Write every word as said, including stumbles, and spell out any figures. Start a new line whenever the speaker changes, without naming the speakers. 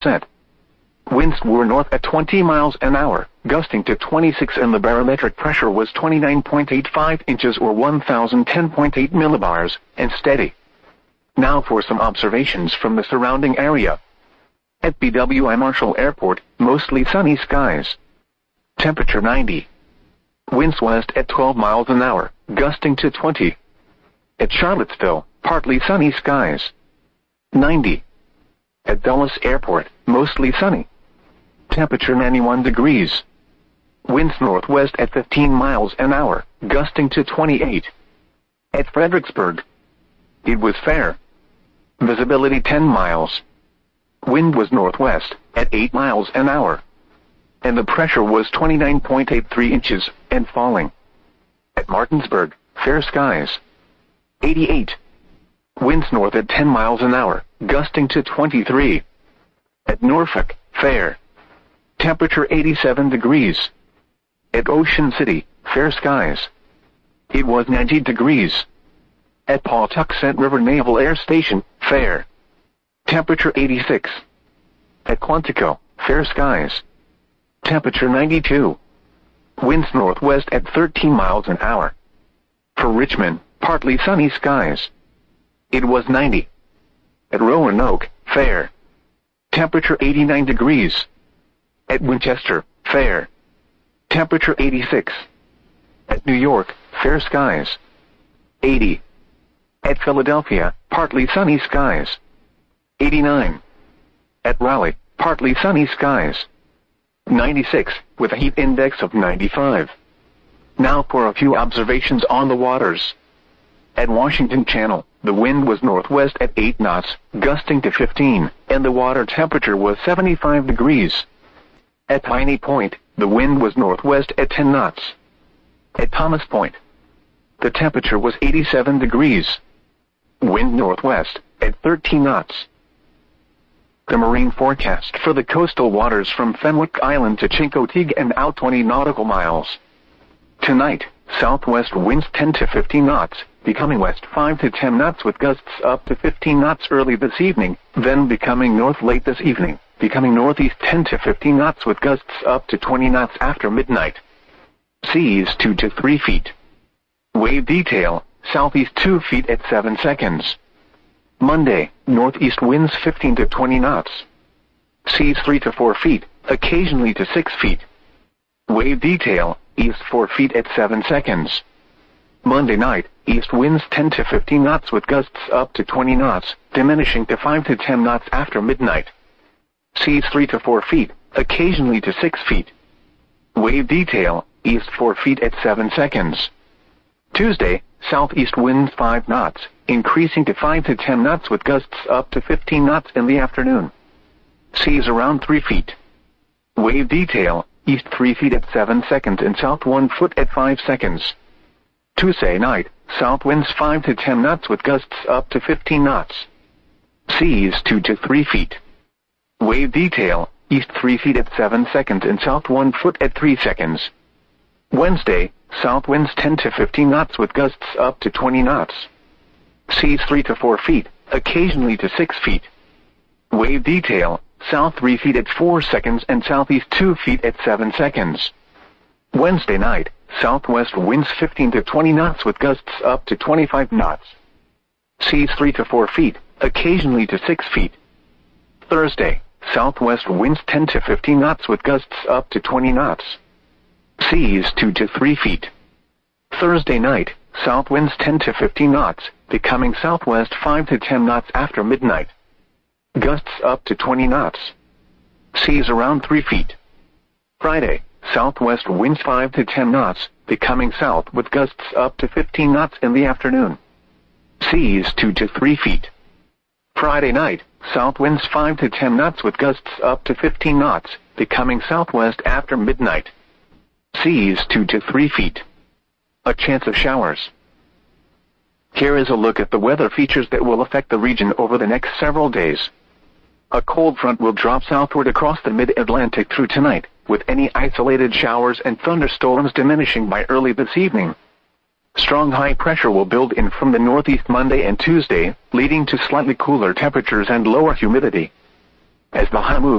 percent. Winds were north at twenty miles an hour, gusting to twenty-six, and the barometric pressure was twenty-nine point eight five inches or one thousand ten point eight millibars, and steady. Now for some observations from the surrounding area. At B W I Marshall Airport, mostly sunny skies. Temperature ninety. Winds west at twelve miles an hour, gusting to twenty. At Charlottesville, partly sunny skies. ninety. At Dulles Airport, mostly sunny. Temperature ninety-one degrees. Winds northwest at fifteen miles an hour, gusting to twenty-eight. At Fredericksburg, it was fair. Visibility ten miles. Wind was northwest at eight miles an hour. And the pressure was twenty-nine point eight three inches, and falling. At Martinsburg, fair skies. eighty-eight. Winds north at ten miles an hour, gusting to twenty-three. At Norfolk, fair. Temperature eighty-seven degrees. At Ocean City, fair skies. It was ninety degrees. At Pawtuxet River Naval Air Station, fair. Temperature eighty-six. At Quantico, fair skies. Temperature ninety-two. Winds northwest at thirteen miles an hour. For Richmond, partly sunny skies. It was ninety. At Roanoke, fair. Temperature eighty-nine degrees. At Winchester, fair. Temperature eighty-six. At New York, fair skies. eighty. At Philadelphia, partly sunny skies. eighty-nine. At Raleigh, partly sunny skies. ninety-six, with a heat index of ninety-five. Now for a few observations on the waters. At Washington Channel, the wind was northwest at eight knots, gusting to fifteen, and the water temperature was seventy-five degrees. At Piney Point, the wind was northwest at ten knots. At Thomas Point, the temperature was eighty-seven degrees. Wind northwest at thirteen knots. The marine forecast for the coastal waters from Fenwick Island to Chincoteague and out twenty nautical miles. Tonight, southwest winds ten to fifteen knots, becoming west five to ten knots with gusts up to fifteen knots early this evening, then becoming north late this evening, becoming northeast ten to fifteen knots with gusts up to twenty knots after midnight. Seas two to three feet. Wave detail, southeast two feet at seven seconds. Monday, northeast winds fifteen to twenty knots. Seas three to four feet, occasionally to six feet. Wave detail, east four feet at seven seconds. Monday night, east winds ten to fifteen knots with gusts up to twenty knots, diminishing to five to ten knots after midnight. Seas three to four feet, occasionally to six feet. Wave detail, east four feet at seven seconds. Tuesday, southeast winds five knots, increasing to five to ten knots with gusts up to fifteen knots in the afternoon. Seas around three feet. Wave detail, east three feet at seven seconds and south one foot at five seconds. Tuesday night, south winds five to ten knots with gusts up to fifteen knots. Seas two to three feet. Wave detail, east three feet at seven seconds and south one foot at three seconds. Wednesday, south winds ten to fifteen knots with gusts up to twenty knots. Seas three to four feet, occasionally to six feet. Wave detail, south three feet at four seconds and southeast two feet at seven seconds. Wednesday night, southwest winds fifteen to twenty knots with gusts up to twenty-five knots. Seas three to four feet, occasionally to six feet. Thursday, southwest winds ten to fifteen knots with gusts up to twenty knots. Seas two to three feet. Thursday night, south winds ten to fifteen knots, becoming southwest five to ten knots after midnight. Gusts up to twenty knots. Seas around three feet. Friday, southwest winds five to ten knots, becoming south with gusts up to fifteen knots in the afternoon. Seas two to three feet. Friday night, south winds five to ten knots with gusts up to fifteen knots, becoming southwest after midnight. Seas two to three feet. A chance of showers. Here is a look at the weather features that will affect the region over the next several days. A cold front will drop southward across the mid-Atlantic through tonight, with any isolated showers and thunderstorms diminishing by early this evening. Strong high pressure will build in from the northeast Monday and Tuesday, leading to slightly cooler temperatures and lower humidity. As the high moves